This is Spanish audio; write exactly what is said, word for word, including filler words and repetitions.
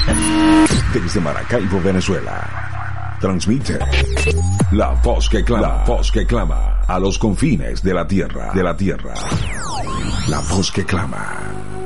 Desde Maracaibo, Venezuela. Transmite la voz que clama, la voz que clama a los confines de la tierra, de la tierra. La voz que clama.